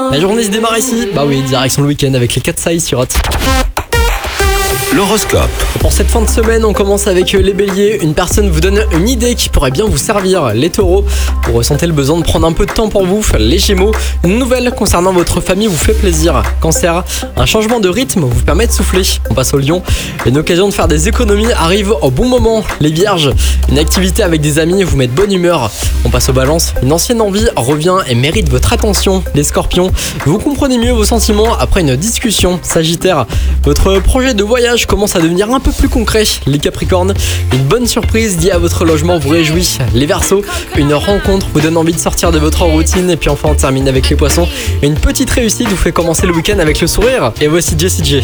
La journée se démarre ici. Bah oui, direction le week-end avec les 4 size sur Hot. L'horoscope. Pour cette fin de semaine, on commence avec les béliers. Une personne vous donne une idée qui pourrait bien vous servir. Les taureaux, vous ressentez le besoin de prendre un peu de temps pour vous. Les gémeaux, une nouvelle concernant votre famille vous fait plaisir. Cancer, un changement de rythme vous permet de souffler. On passe au lion. Une occasion de faire des économies arrive au bon moment. Les vierges, une activité avec des amis vous met de bonne humeur. On passe aux balances. Une ancienne envie revient et mérite votre attention. Les scorpions, vous comprenez mieux vos sentiments après une discussion. Sagittaire, votre projet de voyage commence à devenir un peu plus concret. Les capricornes, une bonne surprise liée à votre logement vous réjouit. Les verseaux, une rencontre vous donne envie de sortir de votre routine. Et puis enfin on termine avec les poissons. Une petite réussite vous fait commencer le week-end avec le sourire. Et voici Jessie J.